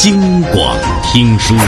京广听书。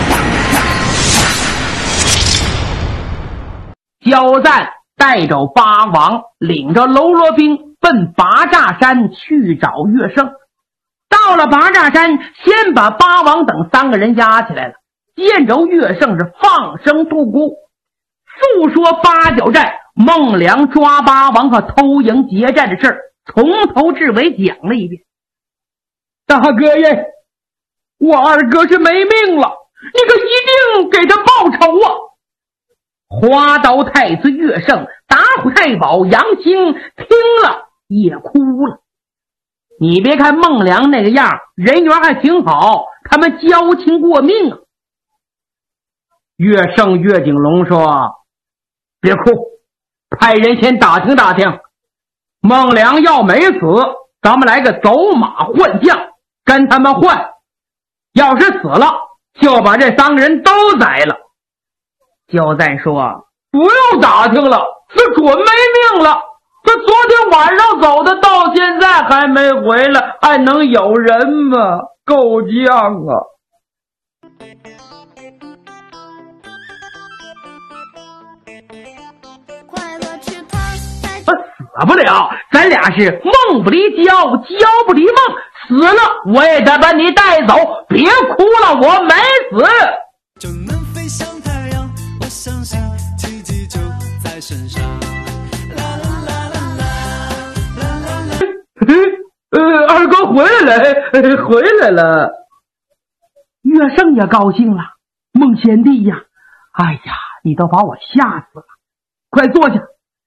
焦赞带着八王，领着喽啰兵奔拔栅山去找乐胜。到了拔栅山，先把八王等3个人押起来了，见着乐胜是放声吐哭，诉说八角寨孟良抓八王和偷营劫寨的事儿，从头至尾讲了一遍。大哥爷，我二哥是没命了，你可一定给他报仇啊！花刀太子乐胜、打虎太保杨兴听了也哭了。你别看孟良那个样，人缘还挺好，他们交情过命啊。乐胜、乐景龙说：“别哭，派人先打听打听，孟良要没死，咱们来个走马换将，跟他们换。要是死了，就把这3个人都宰了。”焦赞说：“不用打听了，是准没命了。这昨天晚上走的，到现在还没回来，还能有人吗？够呛啊！”死不了，咱俩是梦不离焦，焦不离梦。死了我也得把你带走，别哭了，我没死。 就能飞向太阳，我相信奇迹就在身上。啦啦啦啦啦啦啦。 二哥回来了，回来了。乐胜也高兴了，孟贤弟呀，哎呀，你都把我吓死了，快坐下。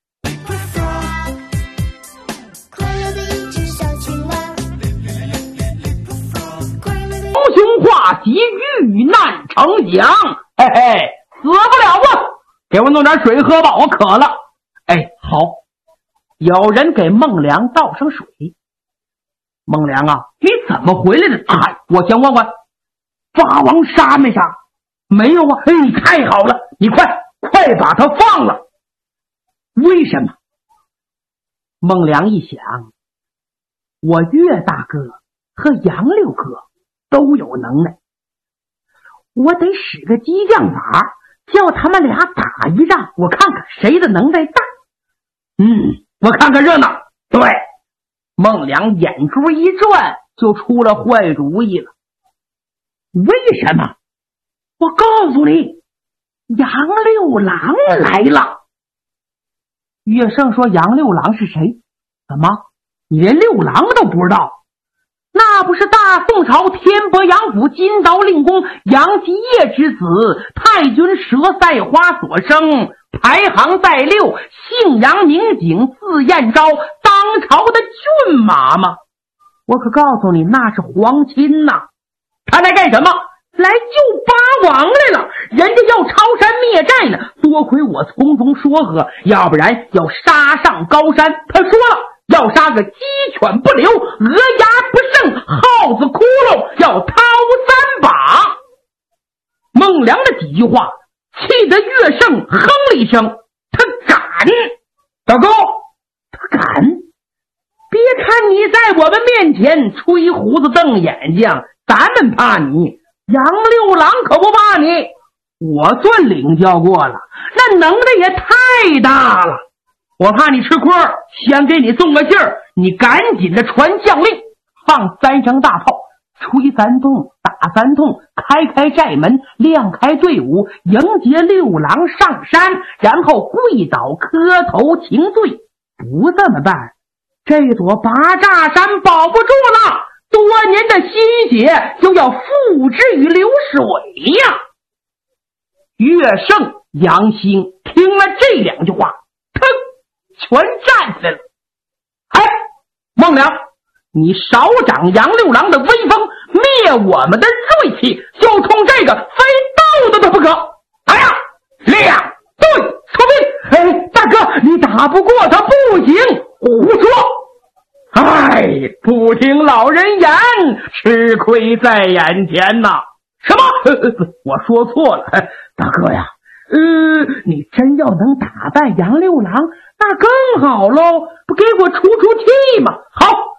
雄化及遇难成祥，嘿嘿，死不了啊！给我弄点水喝吧，我渴了。哎，好，有人给孟良倒上水。孟良啊，你怎么回来的？哎，我想问问，八王杀没杀？没有啊。哎，太好了，你快把他放了。为什么？孟良一想，我岳大哥和杨六哥都有能耐，我得使个激将法，叫他们俩打一仗，我看看谁的能耐大。我看看热闹。对，孟良眼珠一转，就出了坏主意了。为什么？我告诉你，杨六郎来了。乐胜说：“杨六郎是谁？怎么，你连六郎都不知道？那不是大宋朝天伯杨府金刀令公杨继业之子，太君佘赛花所生，排行在6，姓杨名景，字彦昭，当朝的骏马吗？我可告诉你，那是皇亲呐。他来干什么？来救八王来了，人家要抄山灭寨呢，多亏我从中说和，要不然要杀上高山。他说了，要杀个鸡犬不留，鹅牙不剩，耗子窟窿，要掏3把。孟良的几句话气得乐胜哼了一声，他敢！大哥，他敢！别看你在我们面前吹胡子瞪眼睛，咱们怕你，杨六郎可不怕你。我算领教过了，那能耐也太大了。我怕你吃亏，先给你送个信儿，你赶紧的传将令，放3声大炮，吹3通，打3通，开寨门，亮开队伍，迎接六郎上山，然后跪倒磕头请罪。不这么办，这座拔栅山保不住了，多年的心血就要付之于流水呀！乐胜、杨兴听了这2句话，全站起来了。哎，孟良，你少长杨六郎的威风，灭我们的锐气，就冲这个非斗的不可。哎呀，2对出兵！哎，大哥，你打不过他不行。胡说！哎，不听老人言，吃亏在眼前呐。什么？我说错了，大哥呀。你真要能打败杨六郎，那更好喽，不给我出气吗？好，